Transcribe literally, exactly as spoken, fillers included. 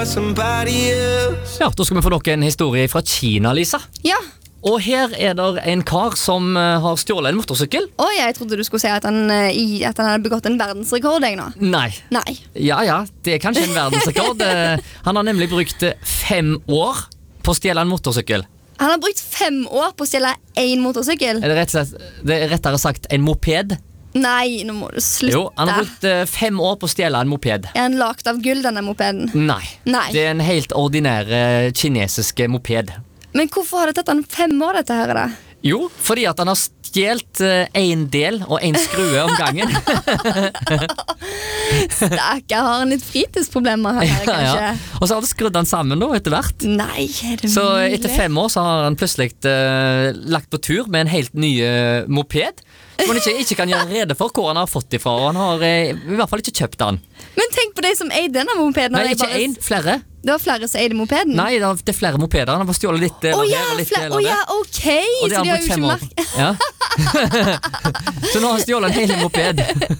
Ja, da skal vi få dere en historie fra Kina, Lisa. Ja. Og her er det en kar som eh, har stjålet en motorsykkel. Oi, jeg trodde du skulle si at han, eh, i, at han hadde begått en verdensrekord, jeg nå. Nei. Nei. Ja, ja, det er kanskje en verdensrekord. Eh, Han har nemlig brukt eh, fem år på å stjele en motorsykkel. Han har brukt fem år på å stjele en motorsykkel. Er det, rett og slett, det er rettere sagt en moped? Nei, nå må du slutte. Jo, han har brukt eh, fem år på å stjele en moped. Er han lagt av gull, denne mopeden? Nei, Nei. det er en helt ordinær eh, kinesisk moped. Men hvorfor har det tatt han fem år, dette her, da? Jo, fordi at han har stjelt eh, en del og en skrue om gangen. Stakkar, har han litt fritidsproblemer her, Ja, kanskje? ja. Og så har han skrudd den sammen da, etter hvert. Nei, er det Så mulig? etter fem år så har han plutselig eh, lagt på tur med en helt ny eh, moped. Som han ikke, ikke kan gjøre rede for hvor han har fått ifra. Og han har eh, i hvert fall ikke kjøpt den. Men tenk på de som eide denne mopeden. Nei, og de ikke bare- én, flere. Det var flere som eide mopeden? Nei, det er- det er flere mopeder. Han har bare stjålet litt del Å av ja, her og litt flere, del å av det. ja, ok. Og det Så har de han har brukt jo fem ikke år. merket. Ja. Så nå har han stjålet en hel moped.